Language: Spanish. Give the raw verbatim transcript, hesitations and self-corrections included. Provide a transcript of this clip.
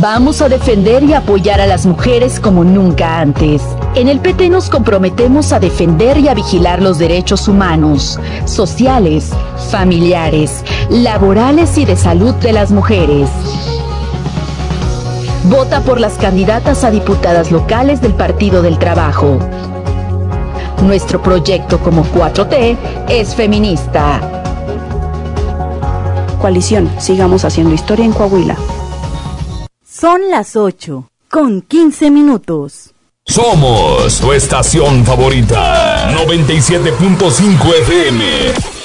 Vamos a defender y apoyar a las mujeres como nunca antes. En el P T nos comprometemos a defender y a vigilar los derechos humanos, sociales, familiares, laborales y de salud de las mujeres. Vota por las candidatas a diputadas locales del Partido del Trabajo. Nuestro proyecto como cuatro T es feminista. Coalición, sigamos haciendo historia en Coahuila. Son las ocho, con quince minutos. Somos tu estación favorita, noventa y siete punto cinco F M.